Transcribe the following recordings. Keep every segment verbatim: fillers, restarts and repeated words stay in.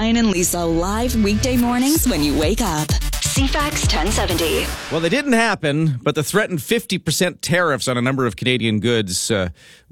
Ryan and Lisa live weekday mornings when you wake up. C FAX ten seventy. Well, they didn't happen, but the threatened fifty percent tariffs on a number of Canadian goods uh,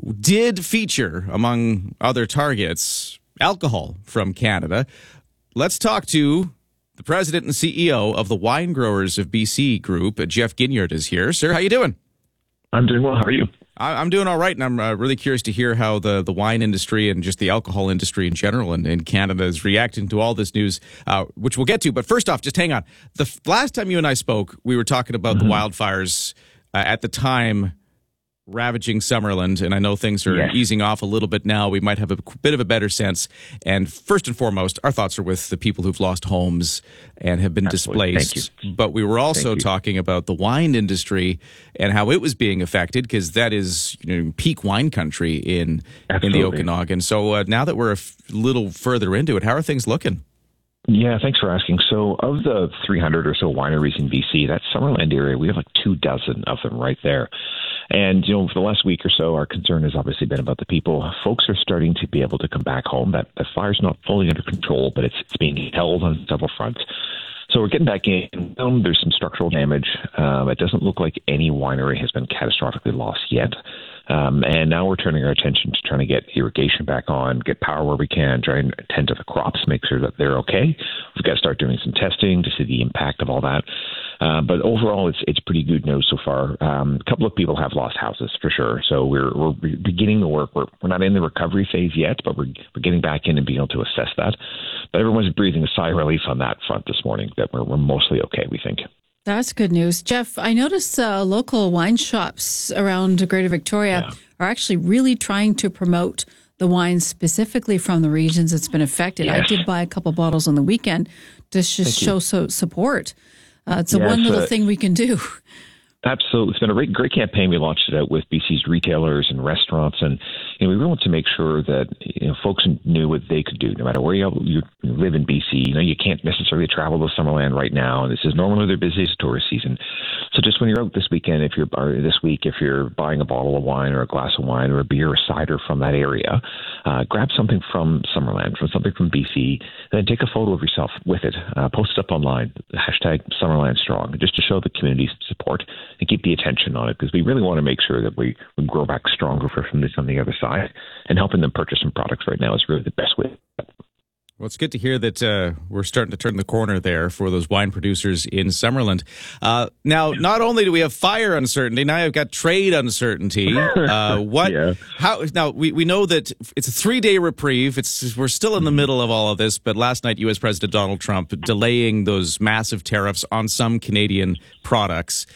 did feature, among other targets, alcohol from Canada. Let's talk to the president and C E O of the Wine Growers of B C Group. Jeff Ginyard is here. Sir, how you doing? I'm doing well. How are you? I'm doing all right, and I'm uh, really curious to hear how the, the wine industry and just the alcohol industry in general in, in Canada is reacting to all this news, uh, which we'll get to. But first off, just hang on. The f- last time you and I spoke, we were talking about mm-hmm. the wildfires uh, at the time ravaging Summerland, and I know things are yes. easing off a little bit now. We might have a bit of a better sense. And first and foremost, our thoughts are with the people who've lost homes and have been Absolutely. displaced. But we were also talking about the wine industry and how it was being affected, because that is, you know, peak wine country in Absolutely. in the Okanagan. So uh, now that we're a f- little further into it, how are things looking? Yeah, thanks for asking. So of the three hundred or so wineries in B C, that Summerland area, we have like two dozen of them right there. And, you know, for the last week or so, our concern has obviously been about the people. Folks are starting to be able to come back home. That the fire's not fully under control, but it's, it's being held on several fronts. So we're getting back in. Um, there's some structural damage. Um, it doesn't look like any winery has been catastrophically lost yet. Um, and now we're turning our attention to trying to get irrigation back on, get power where we can, try and attend to the crops, make sure that they're okay. We've got to start doing some testing to see the impact of all that. Uh, but overall, it's it's pretty good news so far. Um, a couple of people have lost houses for sure. So we're we're beginning the work. We're we're not in the recovery phase yet, but we're we're getting back in and being able to assess that. But everyone's breathing a sigh of relief on that front this morning. That we're we're mostly okay, we think. That's good news. Jeff, I noticed uh, local wine shops around Greater Victoria yeah. are actually really trying to promote the wines specifically from the regions that's been affected. Yes. I did buy a couple bottles on the weekend to just show so support. Uh, it's a yes, one little uh, thing we can do. Absolutely. It's been a great, great campaign. We launched it out with B C's retailers and restaurants. And you know, we really want to make sure that you know, folks knew what they could do, no matter where you, you live in B C. You know, you can't necessarily travel to Summerland right now. This is normally their busiest tourist season. So just when you're out this weekend, if you're or this week, if you're buying a bottle of wine or a glass of wine or a beer or cider from that area, uh, grab something from Summerland, from something from B C, then take a photo of yourself with it. Uh, post it up online, hashtag Summerland Strong, just to show the community's support and keep the attention on it, because we really want to make sure that we, we grow back stronger from this on the other side, and helping them purchase some products right now is really the best way. Well, it's good to hear that uh, we're starting to turn the corner there for those wine producers in Summerland. Uh, now, not only do we have fire uncertainty, now I've got trade uncertainty. Uh, what? Yeah. How? Now we, we know that it's a three day reprieve. It's we're still in the middle of all of this, but last night, U S President Donald Trump delaying those massive tariffs on some Canadian products.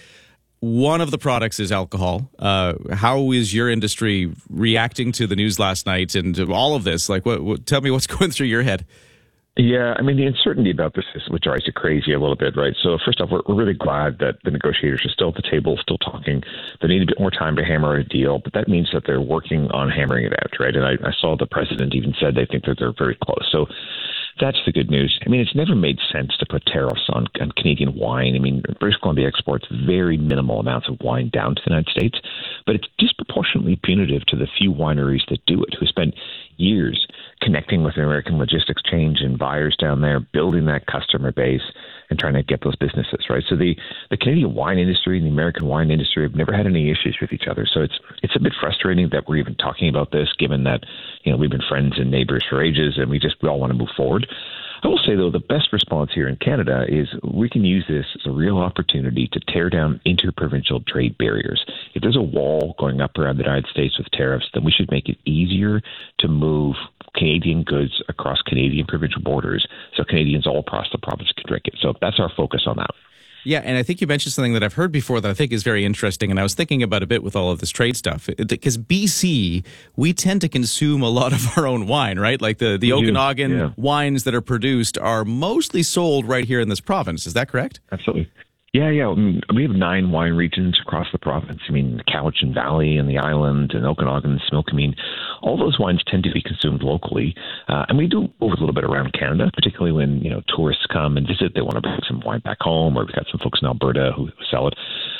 One of the products is alcohol. Uh, how is your industry reacting to the news last night and all of this? Like, what, what? Tell me what's going through your head. Yeah, I mean, the uncertainty about this is what drives you crazy a little bit, right? So first off, we're, we're really glad that the negotiators are still at the table, still talking. They need a bit more time to hammer out a deal, but that means that they're working on hammering it out, right? And I, I saw the president even said they think that they're very close. So that's the good news. I mean, it's never made sense to put tariffs on, on Canadian wine. I mean, British Columbia exports very minimal amounts of wine down to the United States, but it's disproportionately punitive to the few wineries that do it, who spent years connecting with the American logistics change and buyers down there, building that customer base and trying to get those businesses, right? So the, the Canadian wine industry and the American wine industry have never had any issues with each other. So it's it's a bit frustrating that we're even talking about this, given that, you know, we've been friends and neighbors for ages and we just we all want to move forward. I will say, though, the best response here in Canada is we can use this as a real opportunity to tear down interprovincial trade barriers. If there's a wall going up around the United States with tariffs, then we should make it easier to move Canadian goods across Canadian provincial borders so Canadians all across the province can drink it. So that's our focus on that. Yeah, and I think you mentioned something that I've heard before that I think is very interesting, and I was thinking about a bit with all of this trade stuff. Because B C, we tend to consume a lot of our own wine, right? Like the, the Okanagan yeah. wines that are produced are mostly sold right here in this province. Is that correct? Absolutely. Yeah, yeah. I mean, we have nine wine regions across the province. I mean, the Cowichan Valley and the Island and Okanagan and Smokemean, all those wines tend to be consumed locally. Uh, and we do move a little bit around Canada, particularly when, you know, tourists come and visit. They want to bring some wine back home, or we've got some folks in Alberta who sell it.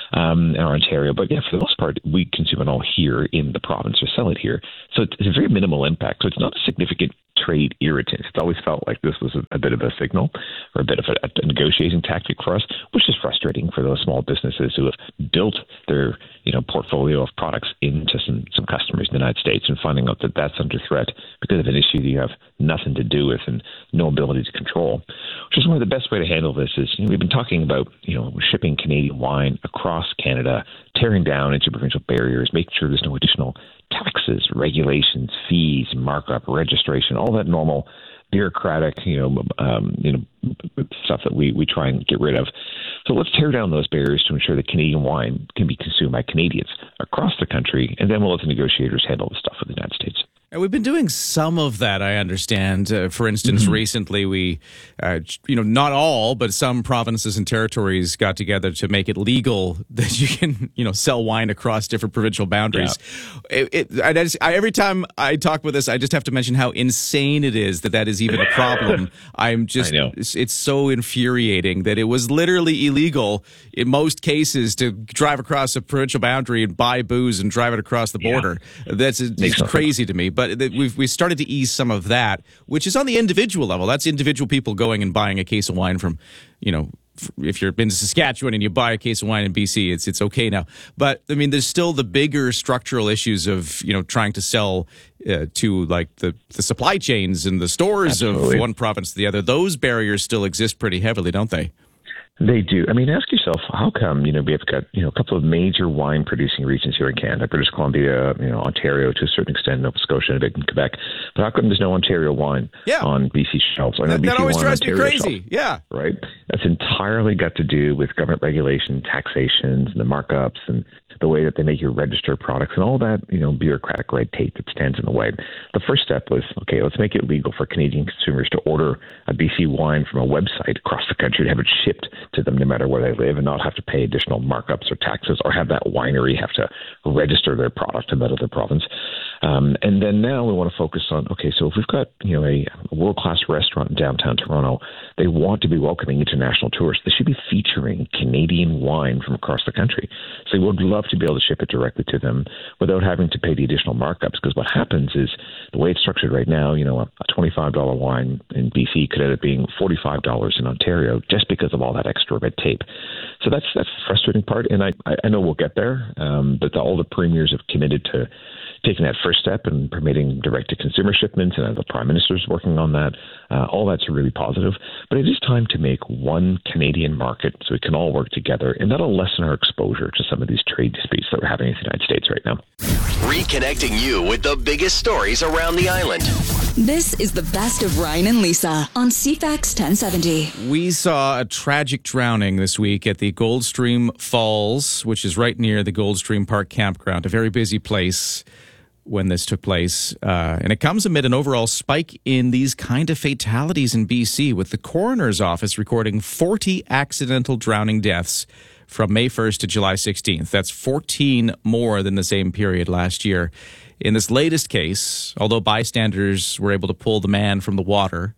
um, in Ontario. But yeah, for the most part, we consume it all here in the province or sell it here. So it's a very minimal impact. So it's not a significant trade irritant. It's always felt like this was a, a bit of a signal or a bit of a, a negotiating tactic for us, which is frustrating for those small businesses who have built their you know portfolio of products into some, some customers in the United States, and finding out that that's under threat because of an issue that you have nothing to do with and no ability to control. Which is one of the best way to handle this is, you know, we've been talking about you know shipping Canadian wine across Canada, tearing down interprovincial barriers, making sure there's no additional taxes, regulations, fees, markup, registration, all that normal bureaucratic, you know, um, you know, stuff that we, we try and get rid of. So let's tear down those barriers to ensure that Canadian wine can be consumed by Canadians across the country, and then we'll let the negotiators handle the stuff with the United States. And we've been doing some of that, I understand. Uh, for instance, mm-hmm. recently we, uh, you know, not all, but some provinces and territories got together to make it legal that you can, you know, sell wine across different provincial boundaries. Yeah. It, it, I just, I, every time I talk with this, I just have to mention how insane it is that that is even a problem. I'm just, it's, it's so infuriating that it was literally illegal in most cases to drive across a provincial boundary and buy booze and drive it across the border. Yeah. That's it's crazy to me. But we've we started to ease some of that, which is on the individual level. That's individual people going and buying a case of wine from, you know, if you're in Saskatchewan and you buy a case of wine in B C, it's it's okay now. But I mean, there's still the bigger structural issues of, you know, trying to sell uh, to like the, the supply chains and the stores Absolutely. Of one province to the other. Those barriers still exist pretty heavily, don't they? They do. I mean, ask yourself, how come, you know, we've got, you know, a couple of major wine producing regions here in Canada, British Columbia, you know, Ontario to a certain extent, Nova Scotia, and a bit in Quebec. But how come there's no Ontario wine yeah. on B C shelves? I that, B C that always drives me crazy. Shelf, yeah. Right? That's entirely got to do with government regulation, taxations, and the markups, and the way that they make you register products, and all that, you know, bureaucratic red tape that stands in the way. The first step was, okay, let's make it legal for Canadian consumers to order a B C wine from a website across the country, to have it shipped to them no matter where they live, and not have to pay additional markups or taxes, or have that winery have to register their product in that other province. Um, and then now we want to focus on, okay, so if we've got, you know, a world-class restaurant in downtown Toronto, they want to be welcoming international tourists. They should be featuring Canadian wine from across the country. So we would love to be able to ship it directly to them without having to pay the additional markups. Because what happens is, the way it's structured right now, you know, a twenty-five dollars wine in B C could end up being forty-five dollars in Ontario, just because of all that extra red tape. So that's that's the frustrating part, and I, I know we'll get there, um, but the, all the premiers have committed to taking that first step and permitting direct-to-consumer shipments, and the Prime Minister's working on that. Uh, all that's really positive. But it is time to make one Canadian market so we can all work together, and that'll lessen our exposure to some of these trade disputes that we're having in the United States right now. Reconnecting you with the biggest stories around the island. This is the best of Ryan and Lisa on C FAX ten seventy. We saw a tragic drowning this week at the Goldstream Falls, which is right near the Goldstream Park campground, a very busy place when this took place. Uh, and it comes amid an overall spike in these kind of fatalities in B C, with the coroner's office recording forty accidental drowning deaths from May first to July sixteenth. That's fourteen more than the same period last year. In this latest case, although bystanders were able to pull the man from the water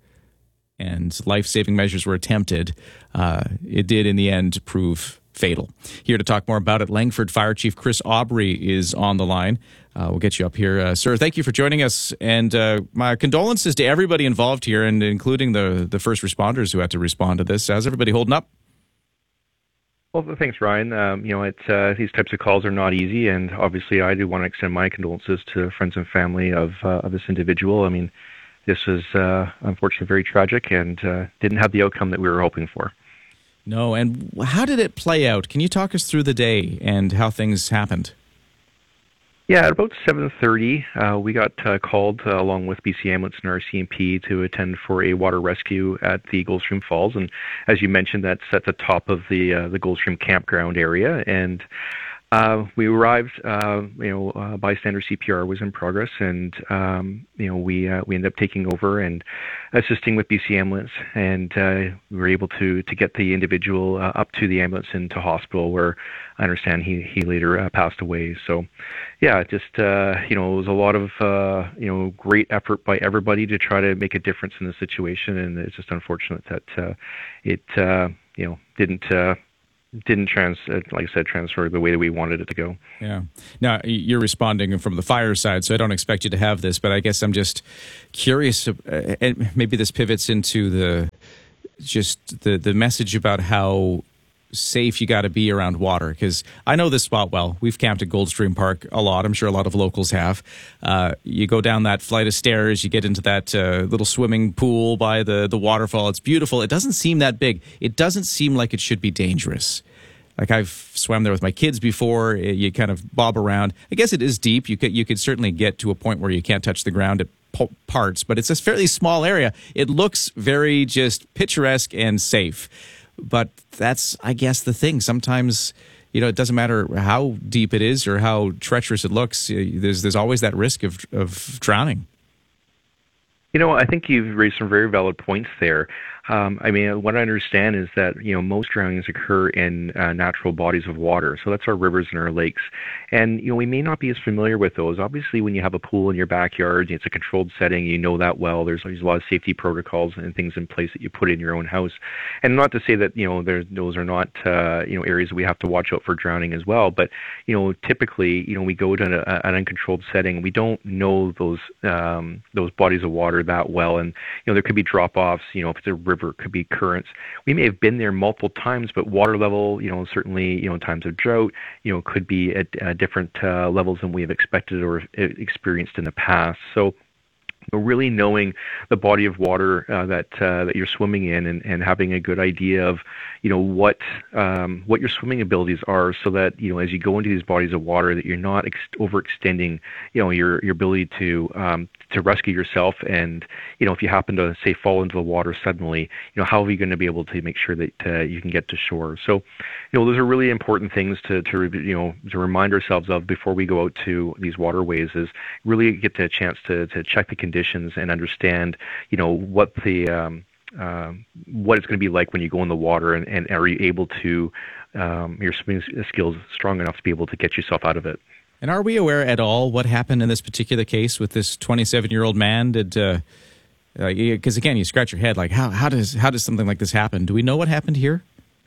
and life-saving measures were attempted, uh, it did in the end prove fatal. Here to talk more about it, Langford Fire Chief Chris Aubry is on the line. Uh, we'll get you up here. Uh, sir, thank you for joining us. And uh, my condolences to everybody involved here, and including the, the first responders who had to respond to this. How's everybody holding up? Well, thanks, Ryan. Um, you know, it's, uh, these types of calls are not easy, and obviously I do want to extend my condolences to friends and family of, uh, of this individual. I mean, this was uh, unfortunately very tragic, and uh, didn't have the outcome that we were hoping for. No, and how did it play out? Can you talk us through the day and how things happened? Yeah, at about seven thirty, uh, we got uh, called uh, along with B C Ambulance and R C M P to attend for a water rescue at the Goldstream Falls. And as you mentioned, that's at the top of the uh, the Goldstream campground area. And uh, we arrived, uh, you know, uh, bystander C P R was in progress, and um, you know, we uh, we ended up taking over and assisting with B C Ambulance, and uh, we were able to to get the individual uh, up to the ambulance into hospital, where I understand he he later uh, passed away. So, yeah, just uh, you know, it was a lot of uh, you know great effort by everybody to try to make a difference in the situation, and it's just unfortunate that uh, it uh, you know didn't uh, didn't trans, uh, like I said, transfer the way that we wanted it to go. Yeah. Now, you're responding from the fire side, so I don't expect you to have this, but I guess I'm just curious, uh, and maybe this pivots into the just the, the message about how safe you got to be around water, because I know this spot well. We've camped at Goldstream Park a lot. I'm sure a lot of locals have. Uh, you go down that flight of stairs, you get into that uh, little swimming pool by the, the waterfall. It's beautiful. It doesn't seem that big. It doesn't seem like it should be dangerous. Like, I've swam there with my kids before. You kind of bob around. I guess it is deep. You could, you could certainly get to a point where you can't touch the ground at po- parts, but it's a fairly small area. It looks very just picturesque and safe. But that's, I guess, the thing. Sometimes, you know, it doesn't matter how deep it is or how treacherous it looks. There's there's always that risk of of drowning. You know, I think you've raised some very valid points there. Um, I mean, what I understand is that, you know, most drownings occur in uh, natural bodies of water. So that's our rivers and our lakes. And, you know, we may not be as familiar with those. Obviously, when you have a pool in your backyard, it's a controlled setting, you know that well. There's, there's a lot of safety protocols and things in place that you put in your own house. And not to say that, you know, there's, those are not, uh, you know, areas that we have to watch out for drowning as well. But, you know, typically, you know, we go to an, an uncontrolled setting. We don't know those um, those bodies of water that well. And, you know, there could be drop-offs, you know, if it's a river, it could be currents. We may have been there multiple times, but water level, you know, certainly, you know, in times of drought, you know, could be at uh, different uh, levels than we have expected or experienced in the past. So, really knowing the body of water uh, that uh, that you're swimming in, and, and having a good idea of, you know, what um, what your swimming abilities are, so that, you know, as you go into these bodies of water, that you're not ex- overextending, you know, your your ability to um, to rescue yourself. And, you know, if you happen to, say, fall into the water suddenly, you know, how are you going to be able to make sure that uh, you can get to shore? So, you know, those are really important things to to you know to remind ourselves of before we go out to these waterways. Is really get the chance to to check the conditions and understand, you know, what the um, uh, what it's going to be like when you go in the water, and, and are you able to um, your swimming skills strong enough to be able to get yourself out of it. And are we aware at all what happened in this particular case with this twenty-seven-year-old man? Did uh, because uh, again, you scratch your head like, how how does how does something like this happen? Do we know what happened here?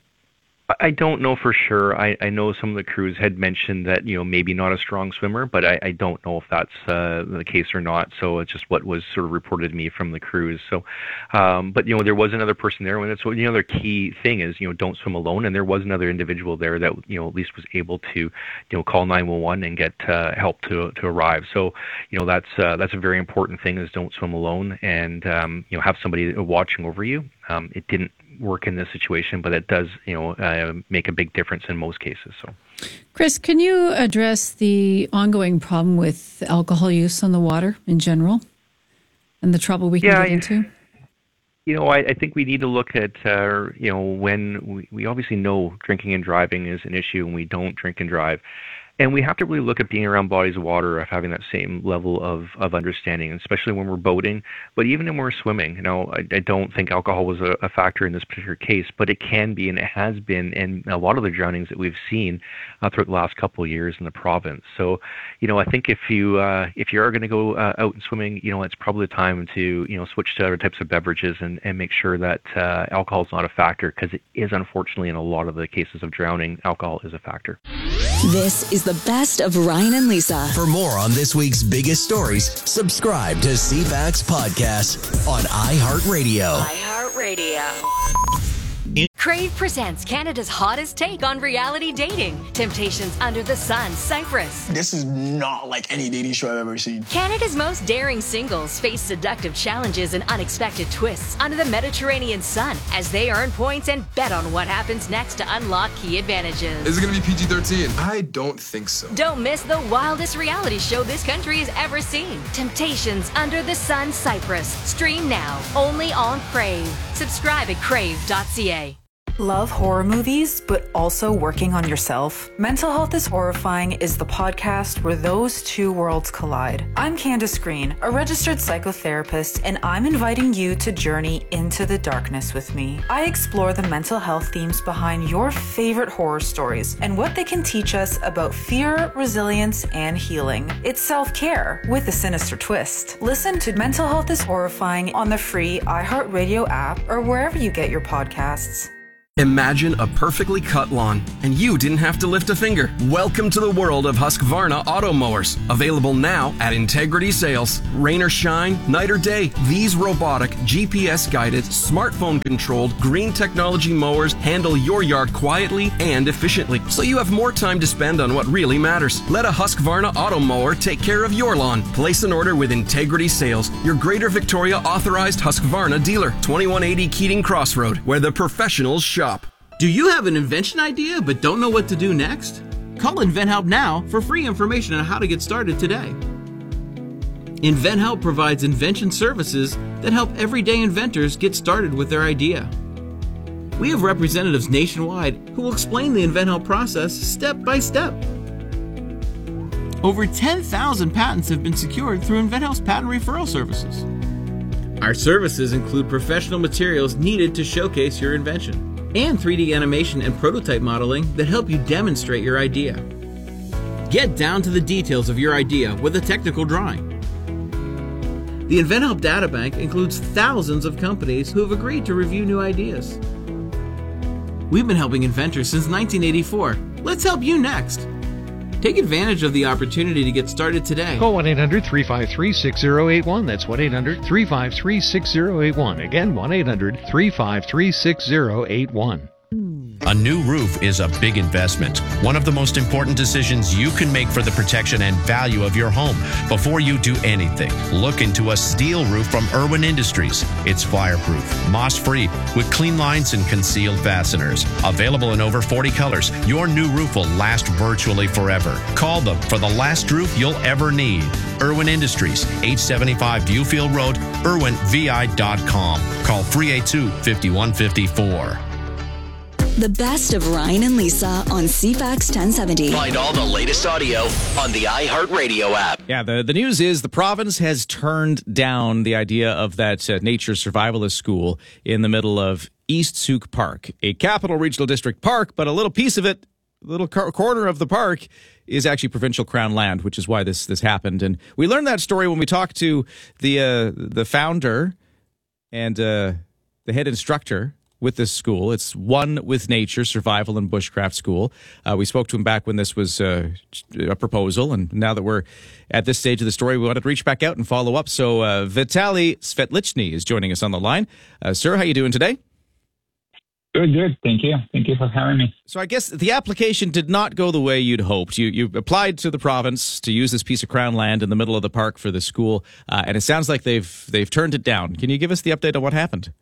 I don't know for sure. I, I know some of the crews had mentioned that, you know, maybe not a strong swimmer, but I, I don't know if that's uh, the case or not. So it's just what was sort of reported to me from the crews. So, um, but, you know, there was another person there. And that's what the other key thing is, you know, don't swim alone. And there was another individual there that, you know, at least was able to, you know, call nine one one and get uh, help to to arrive. So, you know, that's uh, that's a very important thing, is don't swim alone, and, um, you know, have somebody watching over you. Um, it didn't work in this situation, but it does, you know, uh, make a big difference in most cases. So, Chris, can you address the ongoing problem with alcohol use on the water in general, and the trouble we can yeah, get into? You know, I, I think we need to look at, uh, you know, when we, we obviously know drinking and driving is an issue, and we don't drink and drive. And we have to really look at being around bodies of water, of having that same level of, of understanding, especially when we're boating, but even when we're swimming. You know, I, I don't think alcohol was a, a factor in this particular case, but it can be, and it has been in a lot of the drownings that we've seen uh, throughout the last couple of years in the province. So, you know, I think if you uh, if you are going to go uh, out and swimming, you know, it's probably the time to, you know, switch to other types of beverages, and, and make sure that uh, alcohol is not a factor, because it is, unfortunately, in a lot of the cases of drowning, alcohol is a factor. This is the best of Ryan and Lisa. For more on this week's biggest stories, subscribe to C FAX Podcast on iHeartRadio. iHeartRadio. Crave presents Canada's hottest take on reality dating. Temptations Under the Sun, Cyprus. This is not like any dating show I've ever seen. Canada's most daring singles face seductive challenges and unexpected twists under the Mediterranean sun as they earn points and bet on what happens next to unlock key advantages. Is it going to be P G thirteen? I don't think so. Don't miss the wildest reality show this country has ever seen. Temptations Under the Sun, Cyprus. Stream now, only on Crave. Subscribe at crave dot c a. Love horror movies, but also working on yourself? Mental Health is Horrifying is the podcast where those two worlds collide. I'm Candace Green, a registered psychotherapist, and I'm inviting you to journey into the darkness with me. I explore the mental health themes behind your favorite horror stories and what they can teach us about fear, resilience, and healing. It's self-care with a sinister twist. Listen to Mental Health is Horrifying on the free iHeartRadio app or wherever you get your podcasts. Imagine a perfectly cut lawn, and you didn't have to lift a finger. Welcome to the world of Husqvarna auto mowers. Available now at Integrity Sales. Rain or shine, night or day, these robotic, G P S-guided, smartphone-controlled, green technology mowers handle your yard quietly and efficiently, so you have more time to spend on what really matters. Let a Husqvarna auto mower take care of your lawn. Place an order with Integrity Sales, your Greater Victoria authorized Husqvarna dealer. twenty-one eighty Keating Crossroad, where the professionals shop. Do you have an invention idea but don't know what to do next? Call InventHelp now for free information on how to get started today. InventHelp provides invention services that help everyday inventors get started with their idea. We have representatives nationwide who will explain the InventHelp process step by step. Over ten thousand patents have been secured through InventHelp's patent referral services. Our services include professional materials needed to showcase your invention, and three D animation and prototype modeling that help you demonstrate your idea. Get down to the details of your idea with a technical drawing. The InventHelp Databank includes thousands of companies who have agreed to review new ideas. We've been helping inventors since nineteen eighty-four. Let's help you next. Take advantage of the opportunity to get started today. Call one eight hundred three five three six zero eight one. That's one eight hundred three five three six zero eight one. Again, one eight hundred three five three six zero eight one. A new roof is a big investment, one of the most important decisions you can make for the protection and value of your home. Before you do anything, look into a steel roof from Irwin Industries. It's fireproof, moss-free, with clean lines and concealed fasteners. Available in over forty colors, your new roof will last virtually forever. Call them for the last roof you'll ever need. Irwin Industries, eight seventy-five Viewfield Road, irwin v i dot com. Call three eight two, five one five four. The best of Ryan and Lisa on C FAX ten seventy. Find all the latest audio on the iHeartRadio app. Yeah, the, the news is the province has turned down the idea of that uh, nature survivalist school in the middle of East Sooke Park, a Capital Regional District park, but a little piece of it, a little car- corner of the park is actually provincial crown land, which is why this this happened. And we learned that story when we talked to the uh, the founder and uh, the head instructor with this school. It's One with Nature Survival and Bushcraft School. Uh, we spoke to him back when this was uh, a proposal, and now that we're at this stage of the story, we wanted to reach back out and follow up. So uh, Vitaly Svetlichny is joining us on the line. Uh, sir, how you doing today? Good, good. Thank you. Thank you for having me. So I guess the application did not go the way you'd hoped. You you applied to the province to use this piece of crown land in the middle of the park for the school, uh, and it sounds like they've they've turned it down. Can you give us the update on what happened?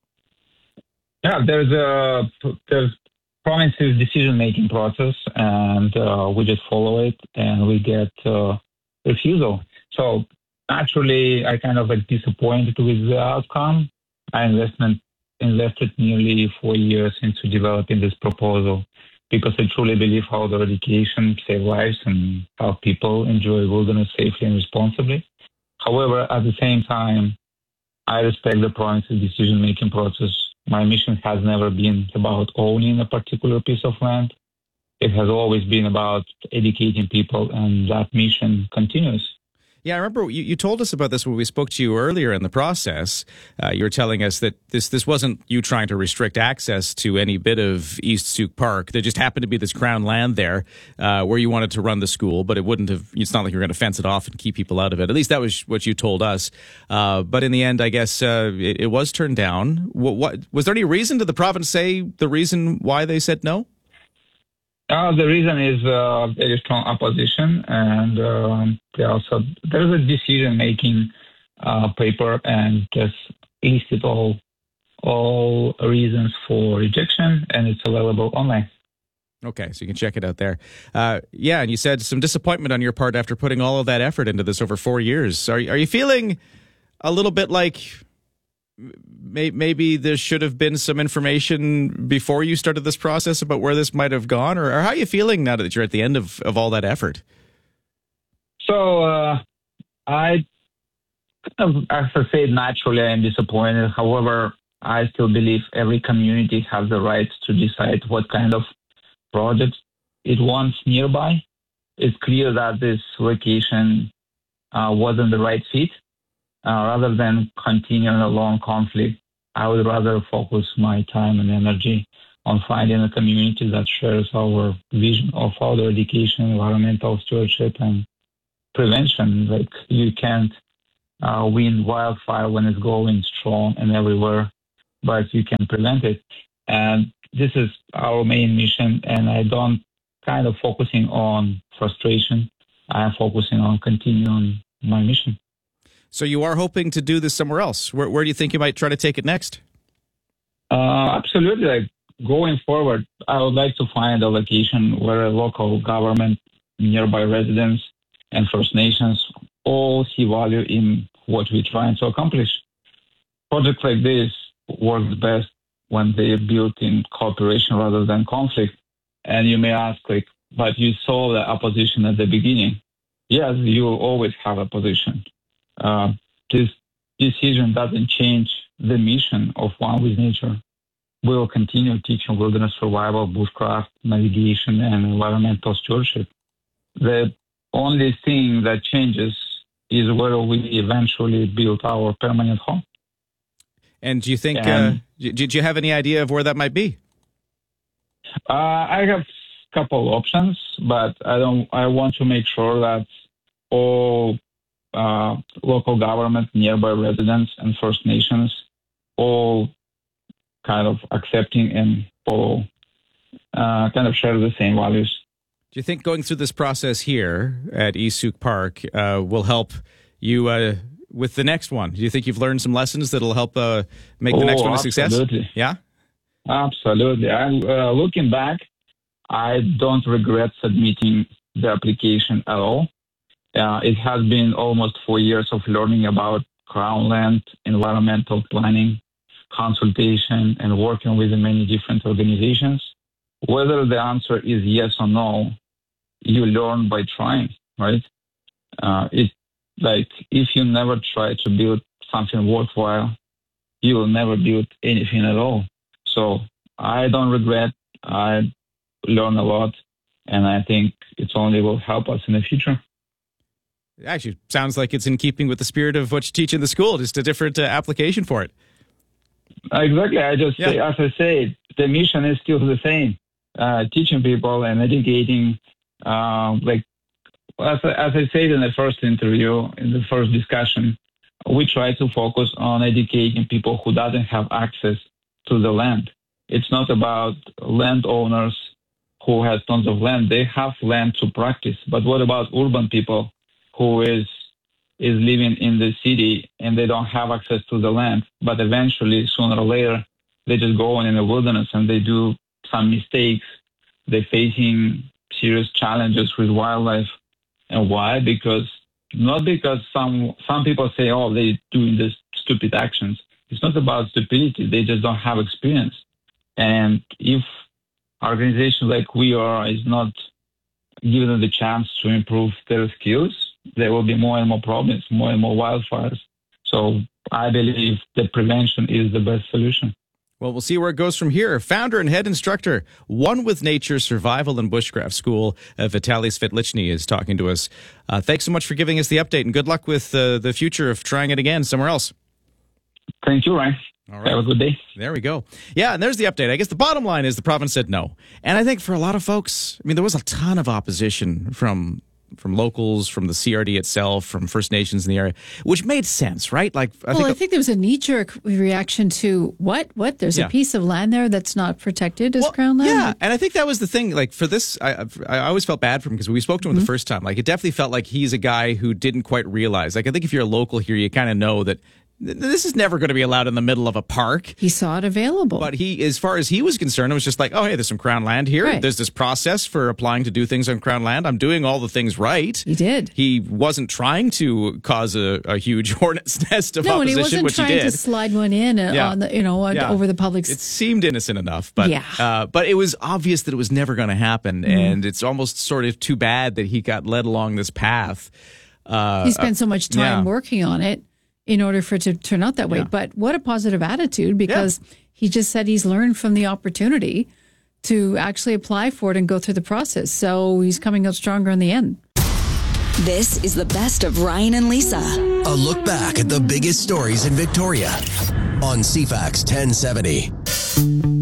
Yeah, there's a there's province's decision-making process, and uh, we just follow it, and we get uh, refusal. So naturally, I kind of like disappointed with the outcome. I investment invested nearly four years into developing this proposal because I truly believe how the eradication save lives and help people enjoy wilderness safely and responsibly. However, at the same time, I respect the province's decision-making process. My mission has never been about owning a particular piece of land. It has always been about educating people, and that mission continues. Yeah, I remember you, you told us about this when we spoke to you earlier in the process. Uh, you were telling us that this this wasn't you trying to restrict access to any bit of East Sooke Park. There just happened to be this crown land there uh, where you wanted to run the school, but it wouldn't have. It's not like you're going to fence it off and keep people out of it. At least that was what you told us. Uh, but in the end, I guess uh, it, it was turned down. What, what was there any reason? Did the province say the reason why they said no? Uh, the reason is uh, very strong opposition, and um, also there's a decision-making uh, paper, and just listed all all reasons for rejection, and it's available online. Okay, so you can check it out there. Uh, yeah, and you said some disappointment on your part after putting all of that effort into this over four years. Are are you feeling a little bit like maybe there should have been some information before you started this process about where this might have gone, or, or how are you feeling now that you're at the end of, of all that effort? So uh, I, as I said, naturally I'm disappointed. However, I still believe every community has the right to decide what kind of project it wants nearby. It's clear that this location uh, wasn't the right fit. Uh, rather than continuing a long conflict, I would rather focus my time and energy on finding a community that shares our vision of outdoor education, environmental stewardship, and prevention. Like, you can't uh, win wildfire when it's going strong and everywhere, but you can prevent it. And this is our main mission, and I don't kind of focusing on frustration. I am focusing on continuing my mission. So you are hoping to do this somewhere else. Where, where do you think you might try to take it next? Uh, absolutely. Like, going forward, I would like to find a location where a local government, nearby residents, and First Nations all see value in what we're trying to accomplish. Projects like this work best when they are built in cooperation rather than conflict. And you may ask, like, but you saw the opposition at the beginning. Yes, you will always have opposition. Uh, this decision doesn't change the mission of One with Nature. We will continue teaching wilderness survival, bushcraft, navigation, and environmental stewardship. The only thing that changes is where we eventually build our permanent home. And do you think, And, uh, did you have any idea of where that might be? uh, I have a couple options, but I don't. I want to make sure that all uh, local government, nearby residents, and First Nations all kind of accepting and follow, uh, kind of share the same values. Do you think going through this process here at Isuk Park uh, will help you uh, with the next one? Do you think you've learned some lessons that'll help uh, make the Oh, next one a success? absolutely. Yeah? Absolutely. I'm uh, looking back. I don't regret submitting the application at all. Uh, it has been almost four years of learning about Crown land, environmental planning, consultation, and working with many different organizations. Whether the answer is yes or no, you learn by trying, right? Uh, it like if you never try to build something worthwhile, you will never build anything at all. So I don't regret. I learn a lot, and I think it only will help us in the future. Actually, sounds like it's in keeping with the spirit of what you teach in the school, just a different uh, application for it. Exactly. I just Yeah. say, as I say, the mission is still the same: uh, teaching people and educating. Uh, like as I, as I said in the first interview, in the first discussion, we try to focus on educating people who doesn't have access to the land. It's not about landowners who have tons of land. They have land to practice. But what about urban people who is is living in the city and they don't have access to the land? But eventually, sooner or later, they just go in the wilderness and they do some mistakes. They're facing serious challenges with wildlife. And why? Because not because some some people say, oh, they're doing these stupid actions. It's not about stupidity. They just don't have experience. And if organizations like we are is not giving them the chance to improve their skills, there will be more and more problems, more and more wildfires. So I believe that prevention is the best solution. Well, we'll see where it goes from here. Founder and head instructor, One with Nature Survival and Bushcraft School, uh, Vitaly Svetlichny, is talking to us. Uh, thanks so much for giving us the update, and good luck with uh, the future of trying it again somewhere else. Thank you, Ryan. All right. Have a good day. There we go. Yeah, and there's the update. I guess the bottom line is the province said no. And I think for a lot of folks, I mean, there was a ton of opposition from from locals, from the C R D itself, from First Nations in the area, which made sense, right? Like, I well, think, I think there was a knee-jerk reaction to what? What? There's Yeah. a piece of land there that's not protected as Crown land? yeah, and I think that was the thing. Like for this, I I always felt bad for him because we spoke to him Mm-hmm. the first time. Like it definitely felt like he's a guy who didn't quite realize. Like I think if you're a local here, you kind of know that th- this is never going to be allowed in the middle of a park. He saw it available. But he, as far as he was concerned, it was just like, oh, hey, there's some Crown land here. Right. There's this process for applying to do things on Crown land. I'm doing all the things right. He did. He wasn't trying to cause a, a huge hornet's nest of no, and he opposition, wasn't which he trying did. to slide one in uh, Yeah. on the, you know, on, Yeah. over the public's. It seemed innocent enough, but Yeah. uh, but it was obvious that it was never going to happen, Mhm. and it's almost sort of too bad that he got led along this path. Uh, he spent so much time yeah. working on it in order for it to turn out that way. Yeah. But what a positive attitude, because he just said he's learned from the opportunity to actually apply for it and go through the process. So he's coming out stronger in the end. This is the best of Ryan and Lisa. A look back at the biggest stories in Victoria on C FAX ten seventy.